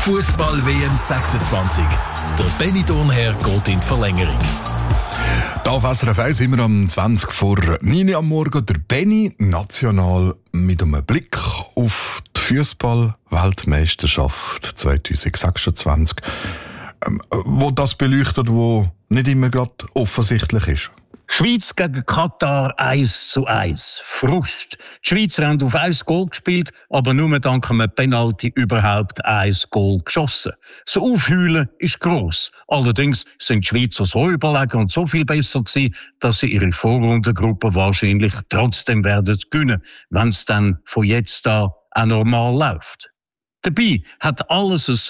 Fußball-WM 26. Der Benny Thurnherr geht in die Verlängerung. Da auf SRF 1 immer am 20 vor 9 Uhr am Morgen der Benny national mit einem Blick auf die Fußball-Weltmeisterschaft 2026, wo das beleuchtet, wo nicht immer gerade offensichtlich ist. Schweiz gegen Katar 1:1. Frust. Die Schweizer haben auf 1 Goal gespielt, aber nur dank einem Penalty überhaupt 1 Goal geschossen. Das Aufheulen ist gross. Allerdings sind die Schweizer so überlegen und so viel besser gewesen, dass sie ihre Vorrundengruppe wahrscheinlich trotzdem werden gewinnen, wenn es dann von jetzt an auch normal läuft. Dabei hat alles